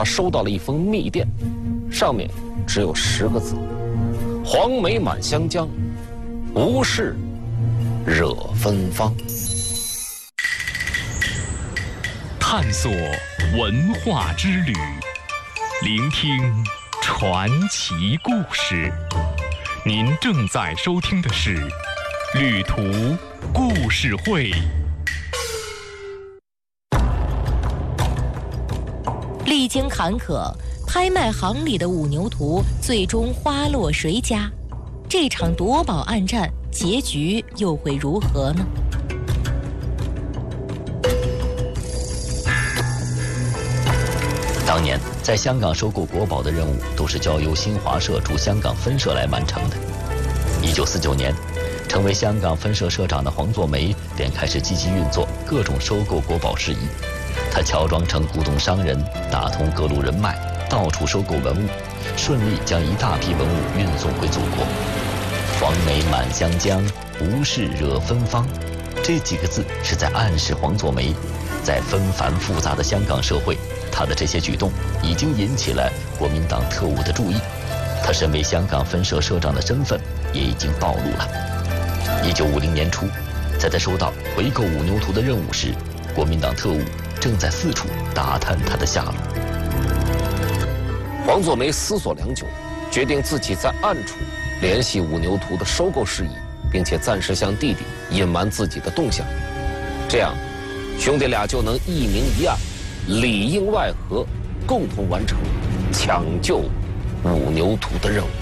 他收到了一封密电，上面只有10个字：黄梅满湘江，无事惹芬芳。 探索文化之旅，聆听传奇故事。您正在收听的是《旅途故事会》。 历经坎坷，拍卖行里的五牛图最终花落谁家？这场夺宝暗战结局又会如何呢？ 当年在香港收购国宝的任务都是交由新华社驻香港分社来完成的。1949年，成为香港分社社长的黄作梅便开始积极运作各种收购国宝事宜。他乔装成古董商人，打通各路人脉，到处收购文物，顺利将一大批文物运送回祖国。黄梅满湘江，无事惹芬芳，这几个字是在暗示黄作梅，在纷繁复杂的香港社会，他的这些举动已经引起了国民党特务的注意。他身为香港分社社长的身份也已经暴露了。1950年初，在他收到回购五牛图的任务时，国民党特务正在四处打探他的下落。 黄作梅思索良久，决定自己在暗处联系五牛图的收购事宜，并且暂时向弟弟隐瞒自己的动向，这样兄弟俩就能一明一暗，里应外合，共同完成抢救五牛图的任务。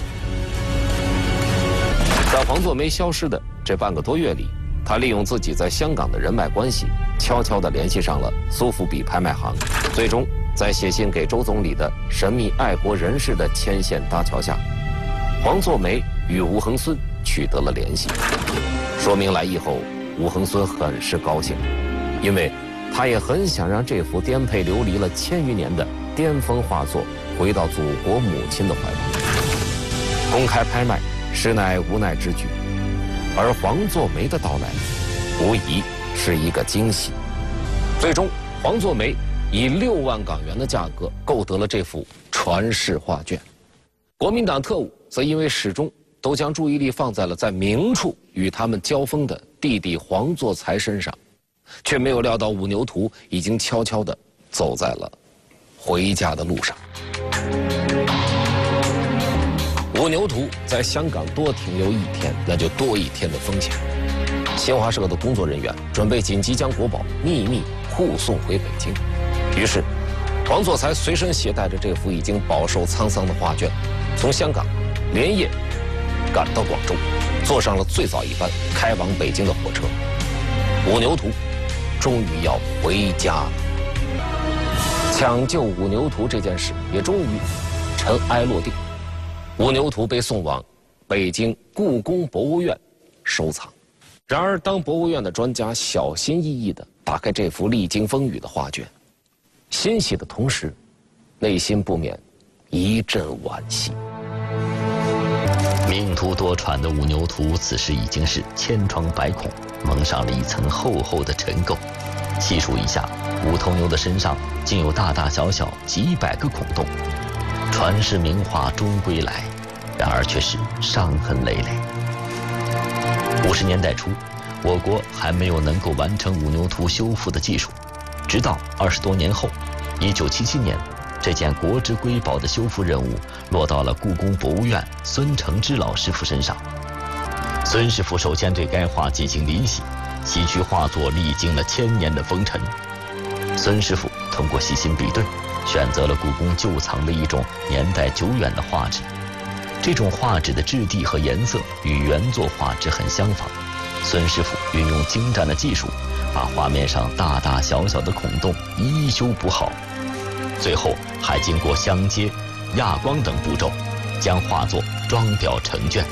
在黄作梅消失的这半个多月里，他利用自己在香港的人脉关系，悄悄地联系上了苏富比拍卖行，最终在写信给周总理的神秘爱国人士的牵线搭桥下，黄作梅与吴恒孙取得了联系。说明来意后，吴恒孙很是高兴，因为他也很想让这幅颠沛流离了1000余年的巅峰画作回到祖国母亲的怀抱。公开拍卖实乃无奈之举，而黄作梅的到来无疑是一个惊喜。最终，黄作梅以6万港元的价格购得了这幅传世画卷。国民党特务则因为始终都将注意力放在了在明处与他们交锋的弟弟黄作才身上，却没有料到五牛图已经悄悄地走在了回家的路上。五牛图在香港多停留1天，那就多1天的风险。新华社的工作人员准备紧急将国宝秘密护送回北京，于是黄作才随身携带着这幅已经饱受沧桑的画卷，从香港连夜赶到广州，坐上了最早一班开往北京的火车。五牛图终于要回家了。抢救五牛图这件事也终于尘埃落定，五牛图被送往北京故宫博物院收藏。然而，当博物院的专家小心翼翼地打开这幅历经风雨的画卷，欣喜的同时，内心不免一阵惋惜。 命途多舛的五牛图此时已经是千疮百孔，蒙上了一层厚厚的尘垢。细数一下，五头牛的身上竟有大大小小几百个孔洞。传世名画终归来，然而却是伤痕累累。50年代初，我国还没有能够完成五牛图修复的技术，直到20多年后，1977年，这件国之瑰宝的修复任务落到了故宫博物院孙承之老师傅身上。孙师傅首先对该画进行临洗，西区画作历经了1000年的风尘。孙师傅通过细心比对，选择了故宫旧藏的一种年代久远的画纸。这种画纸的质地和颜色与原作画质很相仿。孙师傅运用精湛的技术，把画面上大大小小的孔洞一一修补好，最后还经过镶接、压光等步骤，将画作装裱成卷。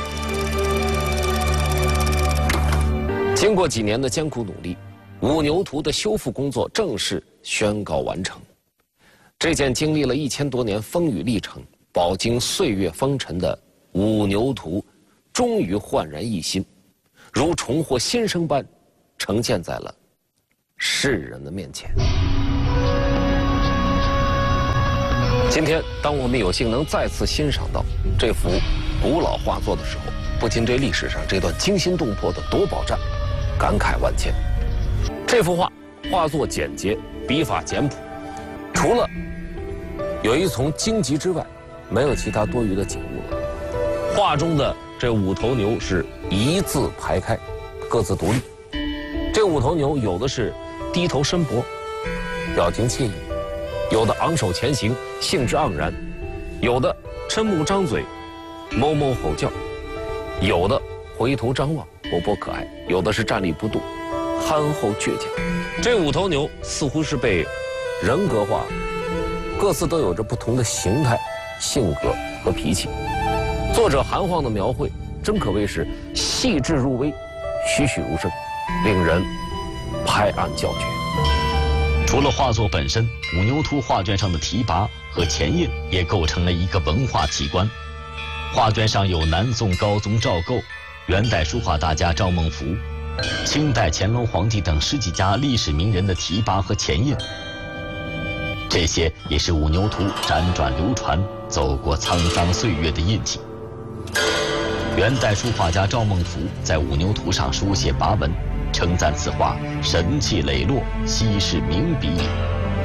经过几年的艰苦努力，五牛图的修复工作正式宣告完成。这件经历了1000多年风雨历程，饱经岁月风尘的五牛图，终于焕然一新，如重获新生般呈现在了世人的面前。 今天，当我们有幸能再次欣赏到这幅古老画作的时候，不禁对历史上这段惊心动魄的夺宝战感慨万千。这幅画作简洁，笔法简朴，除了有一丛荆棘之外，没有其他多余的景物了。画中的这5头牛是一字排开，各自独立。这5头牛有的是低头伸脖，表情惬意；有的昂首前行，兴致盎然；有的瞠目张嘴，哞哞吼叫；有的回头张望，活泼可爱；有的是站立不动，憨厚倔强。这5头牛似乎是被人格化，各自都有着不同的形态、性格和脾气。作者韩晃的描绘真可谓是细致入微，栩栩如生，令人拍案叫绝。 除了画作本身，五牛图画卷上的题跋和前印也构成了一个文化奇观。画卷上有南宋高宗赵构、元代书画大家赵孟頫、清代乾隆皇帝等10几家历史名人的题跋和前印，这些也是五牛图辗转流传、走过沧桑岁月的印记。元代书画家赵孟頫在五牛图上书写跋文，称赞此画神气磊落，稀世名笔也。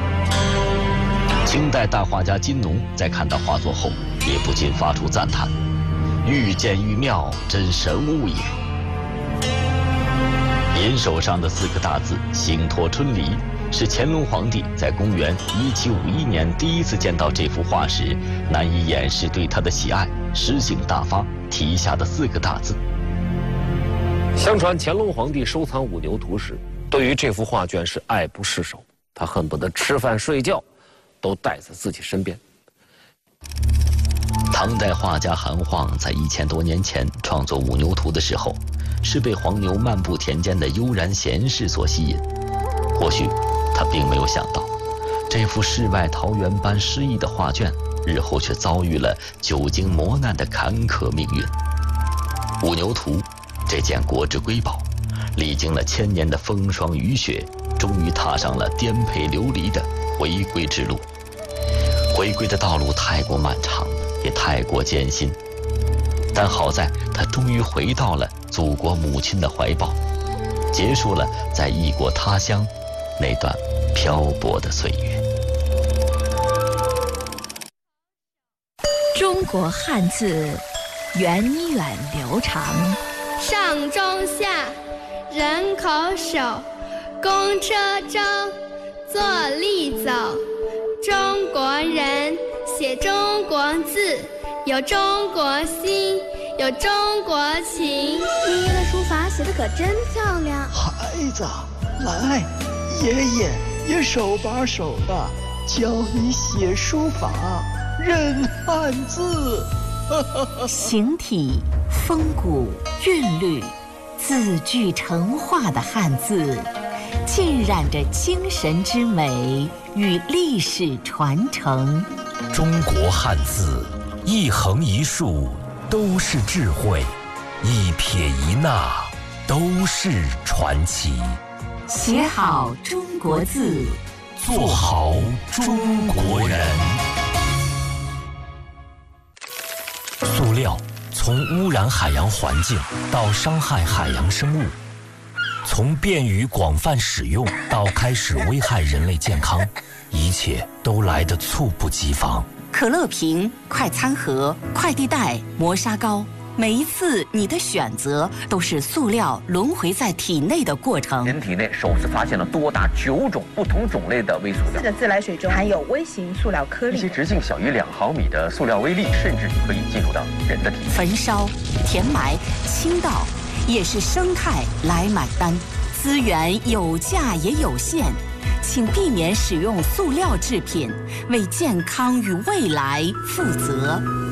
清代大画家金农在看到画作后，也不禁发出赞叹：“愈见愈妙，真神物也。”银手上的4个大字“星托春离”，是乾隆皇帝在公元1751年第一次见到这幅画时，难以掩饰对他的喜爱，诗兴大发题下的4个大字。 相传乾隆皇帝收藏五牛图时，对于这幅画卷是爱不释手，他恨不得吃饭睡觉都带在自己身边。 唐代画家韩晃在1000多年前创作五牛图的时候，是被黄牛漫步田间的悠然闲适所吸引。或许他并没有想到，这幅世外桃源般诗意的画卷，日后却遭遇了久经磨难的坎坷命运。五牛图这件国之瑰宝，历经了1000年的风霜雨雪，终于踏上了颠沛流离的回归之路。回归的道路太过漫长，也太过艰辛，但好在他终于回到了祖国母亲的怀抱，结束了在异国他乡那段漂泊的岁月。 中国汉字源远流长， 上中下，人口手，公车舟，坐立走。中国人写中国字，有中国心，有中国情。爷爷的书法写得可真漂亮。 孩子，来，爷爷也手把手的教你写书法，认汉字。 形体、风骨、韵律，字句成画的汉字，浸染着精神之美与历史传承。 中国汉字，一横一竖都是智慧，一撇一捺都是传奇。 写好中国字， 做好中国人。塑料从污染海洋环境到伤害海洋生物，从便于广泛使用到开始危害人类健康，一切都来得猝不及防。 可乐瓶、快餐盒、快递袋、磨砂膏，每一次你的选择都是塑料轮回在体内的过程。 人体内首次发现了多达9种不同种类的微塑料。 4个自来水中含有微型塑料颗粒， 一些直径小于2毫米的塑料微粒，甚至可以进入到人的体内。 焚烧、填埋、倾倒，也是生态来买单。资源有价也有限，请避免使用塑料制品，为健康与未来负责。